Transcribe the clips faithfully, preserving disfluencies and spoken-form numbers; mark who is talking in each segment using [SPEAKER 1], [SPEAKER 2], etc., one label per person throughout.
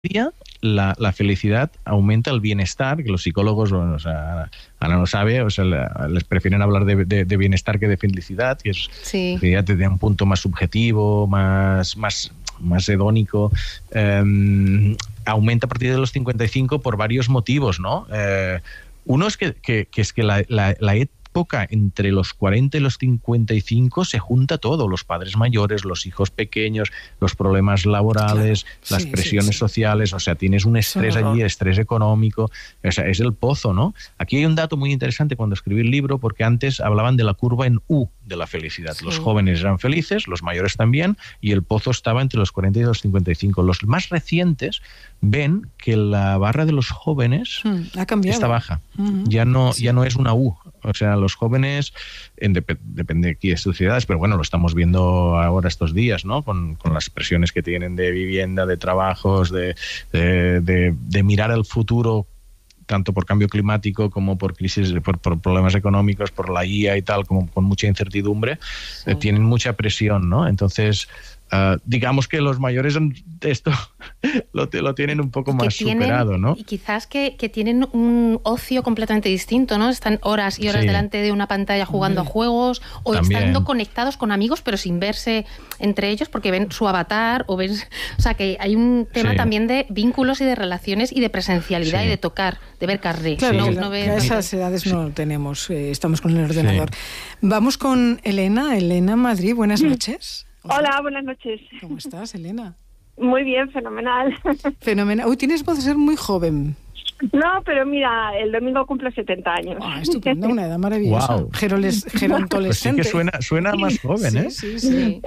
[SPEAKER 1] día la, la felicidad aumenta el bienestar, que los psicólogos, bueno, o sea, Ana lo sabe, o sea, les prefieren hablar de, de, de bienestar que de felicidad, que es
[SPEAKER 2] sí.
[SPEAKER 1] felicidad desde un punto más subjetivo, más, más, más hedónico. Eh, aumenta a partir de los cincuenta y cinco por varios motivos, ¿no? Eh, uno es que, que, que es que la, la, la época entre los cuarenta y los cincuenta y cinco se junta todo, los padres mayores, los hijos pequeños, los problemas laborales, claro, las sí, presiones sí, sí. sociales, o sea, tienes un estrés allí, estrés económico, o sea, es el pozo, ¿no? Aquí hay un dato muy interesante cuando escribí el libro, porque antes hablaban de la curva en U de la felicidad. Sí. Los jóvenes eran felices, los mayores también, y el pozo estaba entre los cuarenta y los cincuenta y cinco. Los más recientes ven que la barra de los jóvenes
[SPEAKER 3] mm, ha cambiado.
[SPEAKER 1] Está baja.
[SPEAKER 3] Mm-hmm.
[SPEAKER 1] Ya no,
[SPEAKER 3] sí.
[SPEAKER 1] ya no es una U. O sea, los jóvenes, en dep- depende de aquí de sus ciudades, pero bueno, lo estamos viendo ahora estos días, ¿no? Con, con las presiones que tienen de vivienda, de trabajos, de, de, de, de mirar el futuro, tanto por cambio climático como por crisis, por, por problemas económicos, por la I A y tal, como con mucha incertidumbre, sí. eh, tienen mucha presión, ¿no? Entonces, uh, digamos que los mayores esto lo, lo tienen un poco más tienen, superado, ¿no?
[SPEAKER 2] Y quizás que, que tienen un ocio completamente distinto, ¿no? Están horas y horas sí. delante de una pantalla jugando sí. a juegos, o También. estando conectados con amigos, pero sin verse entre ellos, porque ven su avatar, o ven... O sea, que hay un tema sí. también de vínculos y de relaciones y de presencialidad sí. y de tocar, de ver carne.
[SPEAKER 3] Claro,
[SPEAKER 2] sí.
[SPEAKER 3] no, no ver... a esas edades sí. no lo tenemos, eh, estamos con el ordenador. Sí. Vamos con Elena, Elena Madrid, buenas noches.
[SPEAKER 4] Hola. Hola, buenas noches.
[SPEAKER 3] ¿Cómo estás, Elena?
[SPEAKER 4] Muy bien, fenomenal.
[SPEAKER 3] Fenomenal. Uy, tienes voz de ser muy joven.
[SPEAKER 4] No, pero mira, el domingo cumple setenta años.
[SPEAKER 3] Ah, estupendo, una edad maravillosa.
[SPEAKER 1] Wow.
[SPEAKER 3] Geroles, gerontolescente.
[SPEAKER 1] Pues sí que suena, suena más joven, ¿eh?
[SPEAKER 3] Sí, sí, sí.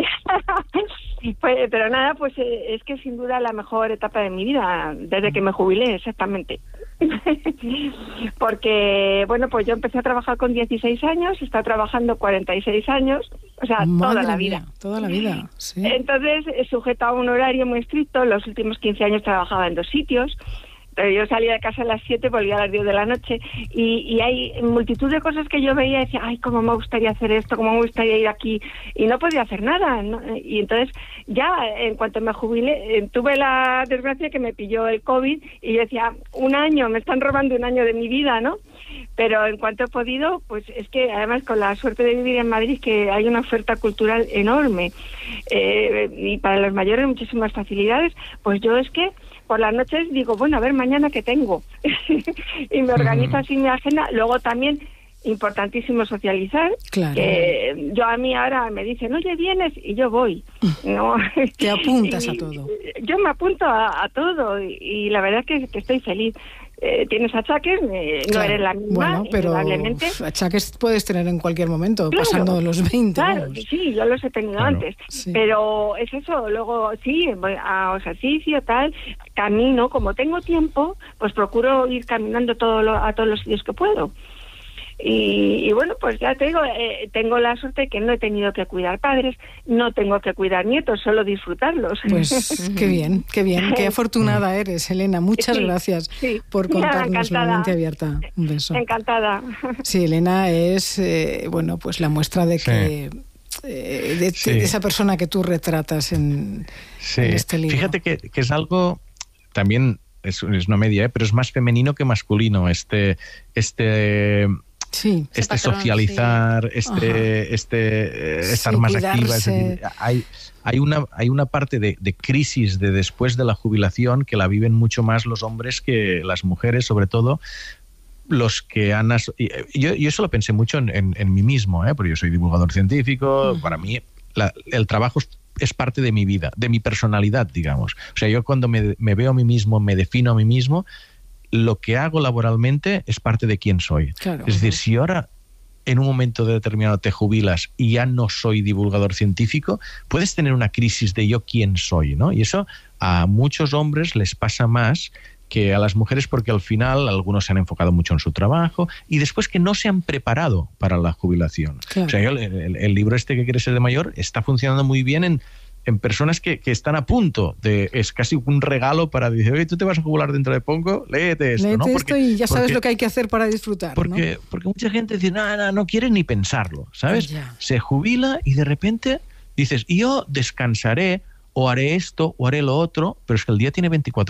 [SPEAKER 4] sí. Pues, pero nada, pues es que sin duda la mejor etapa de mi vida, desde que me jubilé, exactamente. Porque, bueno, pues yo empecé a trabajar con dieciséis años, he estado trabajando cuarenta y seis años, o sea,
[SPEAKER 3] Madre
[SPEAKER 4] toda la
[SPEAKER 3] mía,
[SPEAKER 4] vida.
[SPEAKER 3] Toda la vida, sí.
[SPEAKER 4] Entonces, sujeta a un horario muy estricto, los últimos quince años trabajaba en dos sitios. Pero yo salía de casa a las siete, volvía a las diez de la noche y, y hay multitud de cosas que yo veía y decía, ay, cómo me gustaría hacer esto, cómo me gustaría ir aquí, y no podía hacer nada, ¿no? Y entonces ya en cuanto me jubilé, tuve la desgracia que me pilló el COVID y yo decía, un año, me están robando un año de mi vida, ¿no? Pero en cuanto he podido, pues es que además con la suerte de vivir en Madrid, que hay una oferta cultural enorme eh, y para los mayores muchísimas facilidades, pues yo es que por las noches digo, bueno, a ver, mañana qué tengo. Y me organizo así mi agenda. Luego también, importantísimo socializar.
[SPEAKER 3] Claro.
[SPEAKER 4] Que yo a mí ahora me dicen, oye, ¿vienes? Y yo voy. ¿No?
[SPEAKER 3] Te apuntas
[SPEAKER 4] y,
[SPEAKER 3] a todo.
[SPEAKER 4] Yo me apunto a, a todo y, y la verdad es que, que estoy feliz. Eh, tienes achaques, eh,
[SPEAKER 3] claro.
[SPEAKER 4] no eres la misma,
[SPEAKER 3] bueno, pero
[SPEAKER 4] indudablemente.
[SPEAKER 3] Achaques puedes tener en cualquier momento,
[SPEAKER 4] claro,
[SPEAKER 3] pasando de los veinte.
[SPEAKER 4] Claro,
[SPEAKER 3] vamos.
[SPEAKER 4] sí, yo los he tenido claro, antes, sí. Pero es eso, luego sí, voy a ejercicio, tal, camino, como tengo tiempo, pues procuro ir caminando todo lo, a todos los sitios que puedo. Y, y bueno, pues ya te digo, eh, tengo la suerte de que no he tenido que cuidar padres, no tengo que cuidar nietos, solo disfrutarlos.
[SPEAKER 3] Pues qué bien, qué bien, qué afortunada eres, Elena. Muchas sí, gracias sí. por contarnos la mente abierta. Un beso.
[SPEAKER 4] Encantada.
[SPEAKER 3] Sí, Elena es, eh, bueno, pues la muestra de que... Sí. Eh, de, sí. de esa persona que tú retratas en,
[SPEAKER 1] sí.
[SPEAKER 3] en este libro.
[SPEAKER 1] Fíjate que, que es algo también, es, es una media, ¿eh? Pero es más femenino que masculino, este... este
[SPEAKER 3] Sí,
[SPEAKER 1] este
[SPEAKER 2] patrón,
[SPEAKER 1] socializar,
[SPEAKER 2] sí.
[SPEAKER 1] este, este eh, estar
[SPEAKER 3] sí,
[SPEAKER 1] más
[SPEAKER 3] cuidarse.
[SPEAKER 1] activa. Es decir, hay, hay, una, hay una parte de, de crisis de después de la jubilación que la viven mucho más los hombres que las mujeres, sobre todo los que han... As- yo, yo eso lo pensé mucho en, en, en mí mismo, ¿eh? Porque yo soy divulgador científico, uh-huh. Para mí la, el trabajo es, es parte de mi vida, de mi personalidad, digamos. O sea, yo cuando me, me veo a mí mismo, me defino a mí mismo, lo que hago laboralmente es parte de quién soy.
[SPEAKER 3] Claro.
[SPEAKER 1] Es decir, si ahora en un momento determinado te jubilas y ya no soy divulgador científico, puedes tener una crisis de yo quién soy, ¿no? Y eso a muchos hombres les pasa más que a las mujeres porque al final algunos se han enfocado mucho en su trabajo y después que no se han preparado para la jubilación.
[SPEAKER 3] Claro.
[SPEAKER 1] O sea, yo, el, el libro este que quieres ser de mayor está funcionando muy bien en en personas que, que están a punto de, es casi un regalo para decir, oye, tú te vas a jubilar dentro de poco, léete esto,
[SPEAKER 3] léete
[SPEAKER 1] ¿no?
[SPEAKER 3] Porque, esto y ya sabes porque, lo que hay que hacer para disfrutar,
[SPEAKER 1] porque,
[SPEAKER 3] ¿no?
[SPEAKER 1] Porque mucha gente dice, no, no, no quiere ni pensarlo, ¿sabes?
[SPEAKER 3] Ya.
[SPEAKER 1] Se jubila y de repente dices, y yo descansaré o haré esto, o haré lo otro, pero es que el día tiene veinticuatro